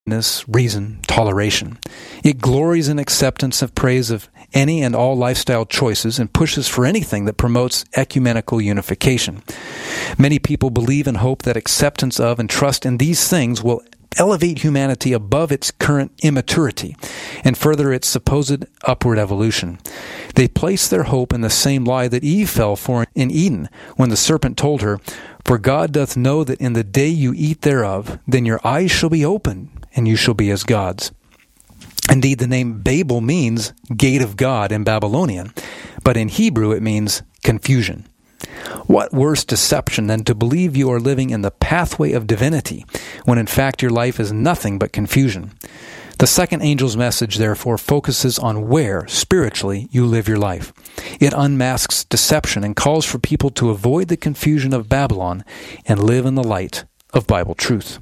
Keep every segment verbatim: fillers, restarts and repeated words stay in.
reason, toleration. It glories in acceptance of praise of any and all lifestyle choices and pushes for anything that promotes ecumenical unification. Many people believe and hope that acceptance of and trust in these things will elevate humanity above its current immaturity and further its supposed upward evolution. They place their hope in the same lie that Eve fell for in Eden when the serpent told her, "For God doth know that in the day you eat thereof, then your eyes shall be opened, and you shall be as gods." Indeed, the name Babel means gate of God in Babylonian, but in Hebrew it means confusion. What worse deception than to believe you are living in the pathway of divinity, when in fact your life is nothing but confusion? The second angel's message, therefore, focuses on where, spiritually, you live your life. It unmasks deception and calls for people to avoid the confusion of Babylon and live in the light of Bible truth.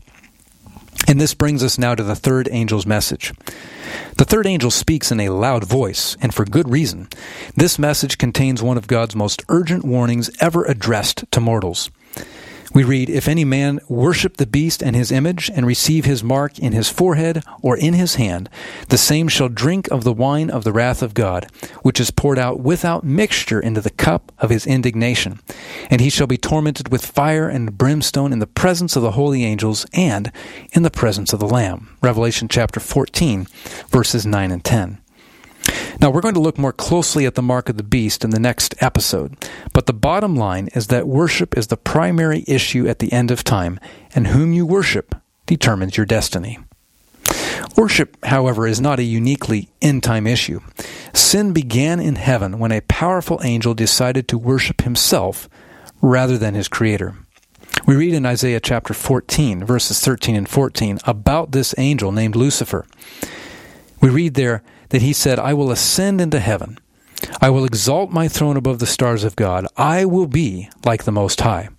And this brings us now to the third angel's message. The third angel speaks in a loud voice, and for good reason. This message contains one of God's most urgent warnings ever addressed to mortals. We read, "If any man worship the beast and his image, and receive his mark in his forehead or in his hand, the same shall drink of the wine of the wrath of God, which is poured out without mixture into the cup of his indignation. And he shall be tormented with fire and brimstone in the presence of the holy angels and in the presence of the Lamb." Revelation chapter fourteen, verses nine and ten. Now, we're going to look more closely at the mark of the beast in the next episode, but the bottom line is that worship is the primary issue at the end of time, and whom you worship determines your destiny. Worship, however, is not a uniquely end-time issue. Sin began in heaven when a powerful angel decided to worship himself rather than his Creator. We read in Isaiah chapter fourteen, verses thirteen and fourteen, about this angel named Lucifer. We read there that he said, "I will ascend into heaven. I will exalt my throne above the stars of God. I will be like the Most High."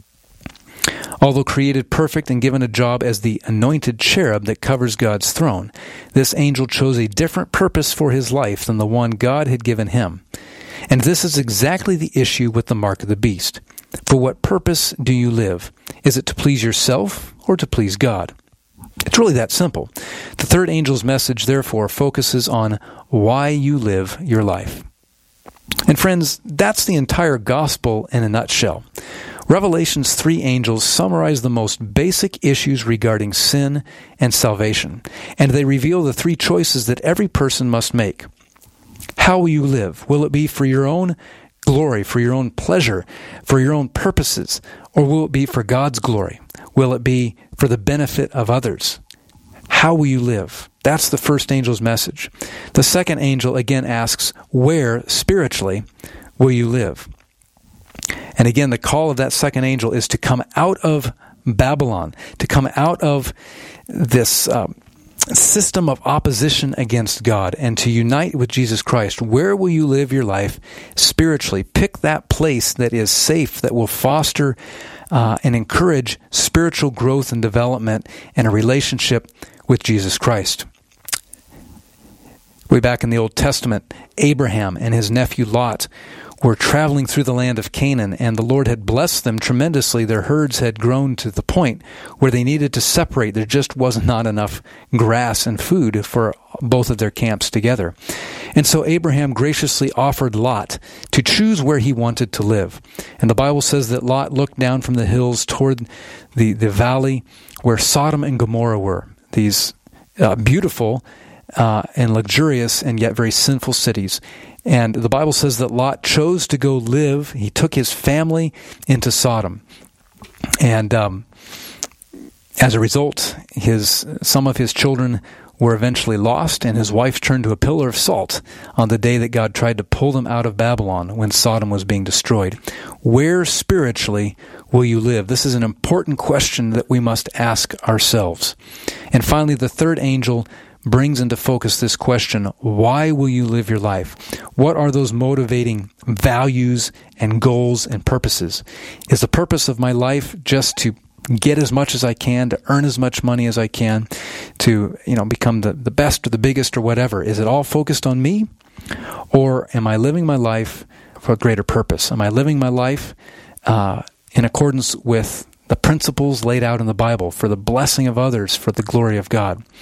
Although created perfect and given a job as the anointed cherub that covers God's throne, this angel chose a different purpose for his life than the one God had given him. And this is exactly the issue with the mark of the beast. For what purpose do you live? Is it to please yourself or to please God? It's really that simple. The third angel's message, therefore, focuses on why you live your life. And friends, that's the entire gospel in a nutshell. Revelation's three angels summarize the most basic issues regarding sin and salvation, and they reveal the three choices that every person must make. How will you live? Will it be for your own glory, for your own pleasure, for your own purposes, or will it be for God's glory? Will it be for the benefit of others? How will you live? That's the first angel's message. The second angel again asks, where, spiritually, will you live? And again, the call of that second angel is to come out of Babylon, to come out of this um, system of opposition against God and to unite with Jesus Christ. Where will you live your life spiritually? Pick that place that is safe, that will foster uh, and encourage spiritual growth and development and a relationship with Jesus Christ. Way back in the Old Testament, Abraham and his nephew Lot were traveling through the land of Canaan, and the Lord had blessed them tremendously. Their herds had grown to the point where they needed to separate. There just was not enough grass and food for both of their camps together. And so Abraham graciously offered Lot to choose where he wanted to live. And the Bible says that Lot looked down from the hills toward the, the valley where Sodom and Gomorrah were, these uh, beautiful uh, and luxurious and yet very sinful cities. And the Bible says that Lot chose to go live. He took his family into Sodom. And um, as a result, his some of his children were eventually lost, and his wife turned to a pillar of salt on the day that God tried to pull them out of Babylon when Sodom was being destroyed. Where spiritually will you live? This is an important question that we must ask ourselves. And finally, the third angel brings into focus this question, why will you live your life? What are those motivating values and goals and purposes? Is the purpose of my life just to get as much as I can, to earn as much money as I can, to, you know, become the, the best or the biggest or whatever? Is it all focused on me? Or am I living my life for a greater purpose? Am I living my life uh, in accordance with the principles laid out in the Bible for the blessing of others for the glory of God.